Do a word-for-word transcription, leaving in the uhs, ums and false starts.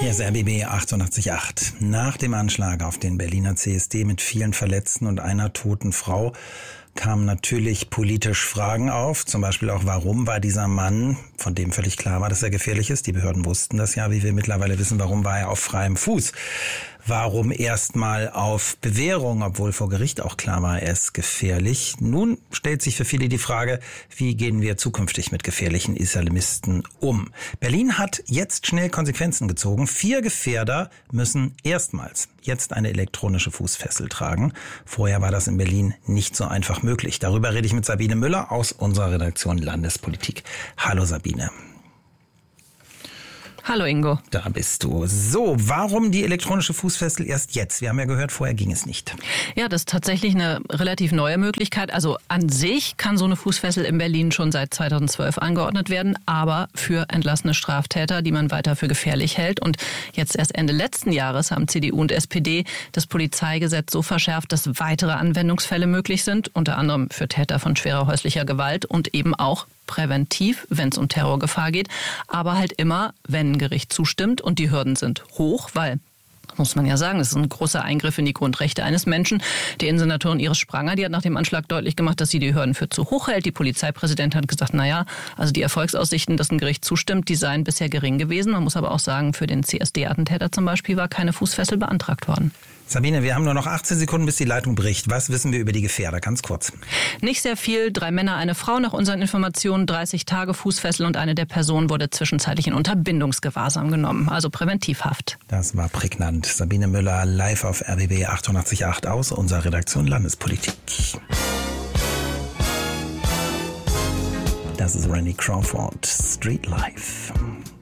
Hier ist R B B achtundachtzig Komma acht. Nach dem Anschlag auf den Berliner C S D mit vielen Verletzten und einer toten Frau kamen natürlich politisch Fragen auf. Zum Beispiel auch, warum war dieser Mann, von dem völlig klar war, dass er gefährlich ist. Die Behörden wussten das ja, wie wir mittlerweile wissen. Warum war er auf freiem Fuß? Warum erstmal auf Bewährung, obwohl vor Gericht auch klar war, er ist gefährlich? Nun stellt sich für viele die Frage, wie gehen wir zukünftig mit gefährlichen Islamisten um? Berlin hat jetzt schnell Konsequenzen gezogen. Vier Gefährder müssen erstmals jetzt eine elektronische Fußfessel tragen. Vorher war das in Berlin nicht so einfach möglich. Darüber rede ich mit Sabine Müller aus unserer Redaktion Landespolitik. Hallo Sabine. Hallo Ingo. Da bist du. So, warum die elektronische Fußfessel erst jetzt? Wir haben ja gehört, vorher ging es nicht. Ja, das ist tatsächlich eine relativ neue Möglichkeit. Also an sich kann so eine Fußfessel in Berlin schon seit zweitausendzwölf angeordnet werden, aber für entlassene Straftäter, die man weiter für gefährlich hält. Und jetzt erst Ende letzten Jahres haben C D U und S P D das Polizeigesetz so verschärft, dass weitere Anwendungsfälle möglich sind, unter anderem für Täter von schwerer häuslicher Gewalt und eben auch präventiv, wenn es um Terrorgefahr geht, aber halt immer, wenn ein Gericht zustimmt und die Hürden sind hoch, weil, muss man ja sagen, das ist ein großer Eingriff in die Grundrechte eines Menschen. Die Innensenatorin Iris Spranger, die hat nach dem Anschlag deutlich gemacht, dass sie die Hürden für zu hoch hält. Die Polizeipräsidentin hat gesagt, naja, also die Erfolgsaussichten, dass ein Gericht zustimmt, die seien bisher gering gewesen. Man muss aber auch sagen, für den C S D-Attentäter zum Beispiel war keine Fußfessel beantragt worden. Sabine, wir haben nur noch achtzehn Sekunden, bis die Leitung bricht. Was wissen wir über die Gefährder? Ganz kurz. Nicht sehr viel. Drei Männer, eine Frau nach unseren Informationen. dreißig Tage Fußfessel und eine der Personen wurde zwischenzeitlich in Unterbindungsgewahrsam genommen. Also Präventivhaft. Das war prägnant. Sabine Müller live auf R B B achtundachtzig Komma acht aus unserer Redaktion Landespolitik. Das ist Randy Crawford, Street Life.